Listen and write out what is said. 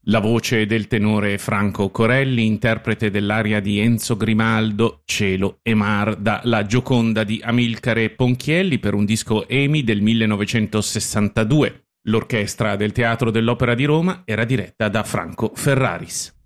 La voce del tenore Franco Corelli, interprete dell'aria di Enzo Grimaldo, Cielo e Mar, da La Gioconda di Amilcare Ponchielli per un disco EMI del 1962. L'orchestra del Teatro dell'Opera di Roma era diretta da Franco Ferraris.